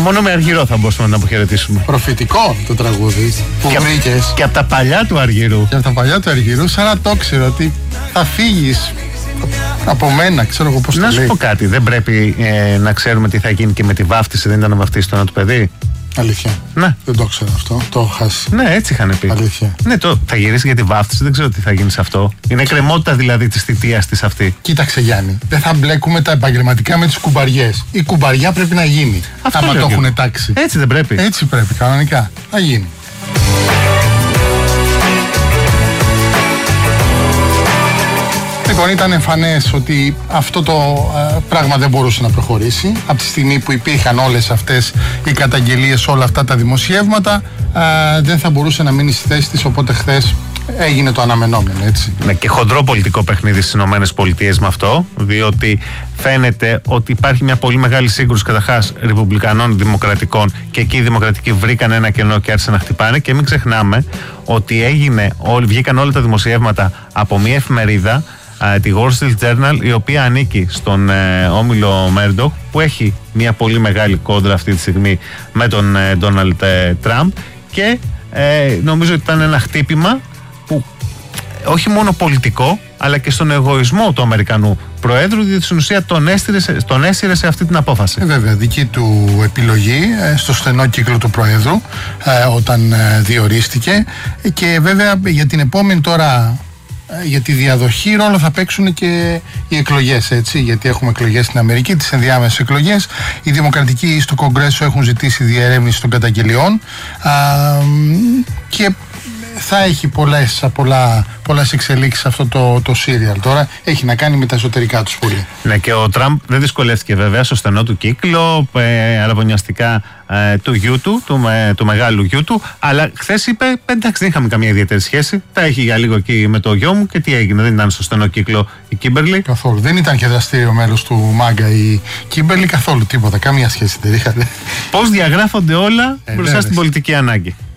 Μόνο με Αργυρό θα μπορούσαμε να αποχαιρετήσουμε. Προφητικό το τραγούδι που βρήκες. Και από τα παλιά του Αργυρού. Και από τα παλιά του Αργυρού, σαν να το ξέρω ότι θα φύγεις από μένα, ξέρω εγώ πώς το λέει. Να σου πω κάτι, δεν πρέπει να ξέρουμε τι θα γίνει και με τη βάφτιση, δεν ήταν να βαφτίσει το ένα του παιδί. Αλήθεια. Ναι. Δεν το ξέρω αυτό. Το έχω χάσει. Ναι, έτσι είχαν πει. Αλήθεια. Ναι, θα γυρίσει για τη βάφτιση, δεν ξέρω τι θα γίνει σε αυτό. Είναι κρεμότητα δηλαδή τη θητείας της αυτή. Κοίταξε Γιάννη, δεν θα μπλέκουμε τα επαγγελματικά με τις κουμπαριές. Η κουμπαριά πρέπει να γίνει. Άμα το έχουν τάξει. Έτσι δεν πρέπει. Έτσι πρέπει, κανονικά. Να γίνει. Λοιπόν, ήταν εμφανές ότι αυτό το πράγμα δεν μπορούσε να προχωρήσει. Από τη στιγμή που υπήρχαν όλες αυτές οι καταγγελίες, όλα αυτά τα δημοσιεύματα, δεν θα μπορούσε να μείνει στη θέση της, οπότε χθες έγινε το αναμενόμενο, έτσι. Ναι, και χοντρό πολιτικό παιχνίδι στις ΗΠΑ με αυτό, διότι φαίνεται ότι υπάρχει μια πολύ μεγάλη σύγκρουση καταρχάς Ρεπουμπλικανών Δημοκρατικών και εκεί οι Δημοκρατικοί βρήκαν ένα κενό και άρχισαν να χτυπάνε. Και μην ξεχνάμε ότι βγήκαν όλα τα δημοσιεύματα από μια εφημερίδα, τη Wall Street Journal, η οποία ανήκει στον όμιλο Μέρντοχ, που έχει μια πολύ μεγάλη κόντρα αυτή τη στιγμή με τον Ντόναλντ Τραμπ, και νομίζω ότι ήταν ένα χτύπημα που όχι μόνο πολιτικό, αλλά και στον εγωισμό του Αμερικανού Προέδρου, διότι στην ουσία τον έσυρε σε αυτή την απόφαση. Βέβαια, δική του επιλογή στο στενό κύκλο του Προέδρου όταν διορίστηκε, και βέβαια για την επόμενη τώρα, για τη διαδοχή ρόλο θα παίξουν και οι εκλογές, έτσι, γιατί έχουμε εκλογές στην Αμερική, τις ενδιάμεσες εκλογές. Οι Δημοκρατικοί στο Κογκρέσο έχουν ζητήσει διερεύνηση των καταγγελιών και θα έχει πολλές εξελίξεις αυτό το σύριαλ. Τώρα έχει να κάνει με τα εσωτερικά του πολύ. Ναι, και ο Τραμπ δεν δυσκολεύτηκε βέβαια στο στενό του κύκλο, αραβωνιαστικά του γιού του μεγάλου γιού του, αλλά χθες είπε, εντάξει, δεν είχαμε καμία ιδιαίτερη σχέση, τα έχει για λίγο εκεί με το γιο μου, και τι έγινε, δεν ήταν στο στενό κύκλο η Κίμπερλι. Καθόλου, δεν ήταν και δραστήριο μέλος του Μάγκα η Κίμπερλι, καθόλου τίποτα, καμία σχέση δεν είχατε. Πώς διαγράφονται όλα μπροστά στην πολιτική ανάγκη.